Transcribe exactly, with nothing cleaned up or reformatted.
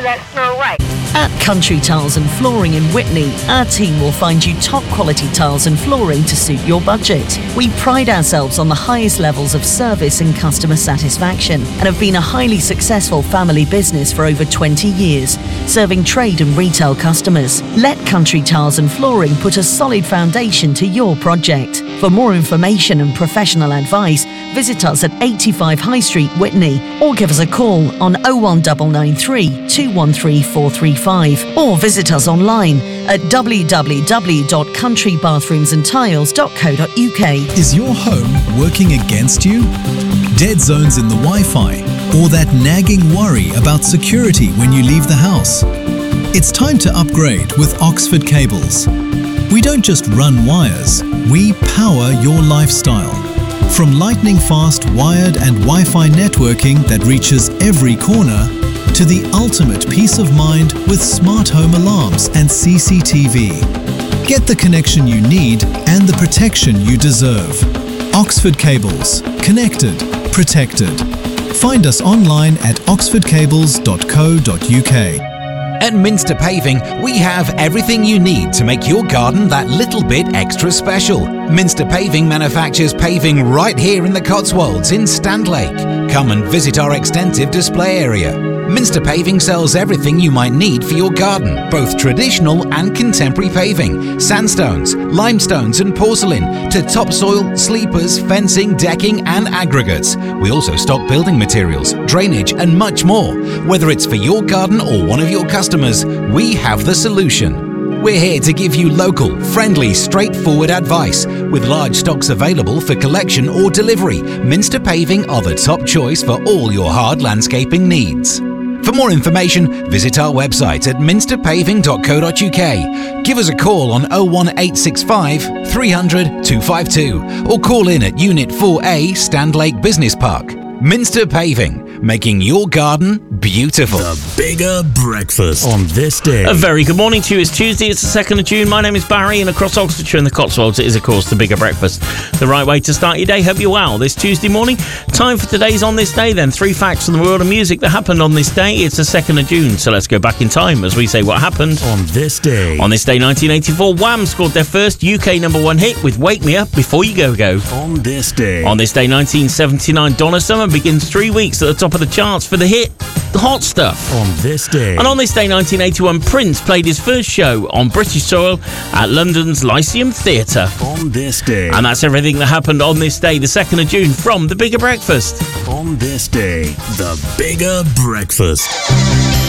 do that snow away. At Country Tiles and Flooring in Witney, our team will find you top quality tiles and flooring to suit your budget. We pride ourselves on the highest levels of service and customer satisfaction and have been a highly successful family business for over twenty years, serving trade and retail customers. Let Country Tiles and Flooring put a solid foundation to your project. For more information and professional advice, visit us at eighty-five High Street, Witney, or give us a call on oh one nine nine three, two one three, four three five, or visit us online at w w w dot country bathrooms and tiles dot co dot u k. Is your home working against you? Dead zones in the Wi-Fi, or that nagging worry about security when you leave the house? It's time to upgrade with Oxford Cables. We don't just run wires, we power your lifestyle. From lightning-fast wired and Wi-Fi networking that reaches every corner, to the ultimate peace of mind with smart home alarms and C C T V. Get the connection you need and the protection you deserve. Oxford Cables. Connected. Protected. Find us online at oxford cables dot co dot u k. At Minster Paving, we have everything you need to make your garden that little bit extra special. Minster Paving manufactures paving right here in the Cotswolds in Standlake. Come and visit our extensive display area. Minster Paving sells everything you might need for your garden, both traditional and contemporary paving, sandstones, limestones and porcelain, to topsoil, sleepers, fencing, decking and aggregates. We also stock building materials, drainage and much more. Whether it's for your garden or one of your customers, we have the solution. We're here to give you local, friendly, straightforward advice. With large stocks available for collection or delivery, Minster Paving are the top choice for all your hard landscaping needs. For more information, visit our website at minster paving dot co dot u k. Give us a call on oh one eight six five, three hundred, two five two or call in at Unit four A, Standlake Business Park. Minster Paving, making your garden beautiful. The Bigger Breakfast on this day. A very good morning to you. It's Tuesday, it's the second of June. My name is Barry, and across Oxfordshire and the Cotswolds, it is, of course, the Bigger Breakfast. The right way to start your day. Hope you're well this Tuesday morning. Time for today's On This Day, then. Three facts from the world of music that happened on this day. It's the second of June, so let's go back in time as we say what happened. On this day. On this day, nineteen eighty-four, Wham scored their first U K number one hit with Wake Me Up Before You Go Go. On this day. On this day, nineteen seventy-nine, Donna Summer begins three weeks at the top of the charts for the hit The Hot Stuff. On this day. And on this day, nineteen eighty-one, Prince played his first show on British soil at London's Lyceum Theatre. On this day. And that's everything that happened on this day, the second of June, from The Bigger Breakfast. On this day, The Bigger Breakfast.